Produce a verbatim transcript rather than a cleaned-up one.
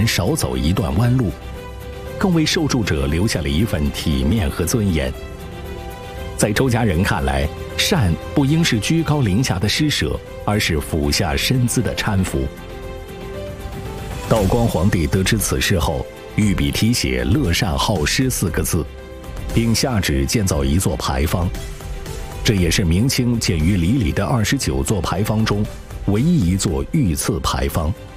少走一段弯路，更为受助者留下了一份体面和尊严。在周家人看来，善不应是居高临下的施舍，而是俯下身姿的搀扶。道光皇帝得知此事后，御笔题写“乐善好施”四个字，并下旨建造一座牌坊。这也是明清建于里里的二十九座牌坊中唯一一座御赐牌坊。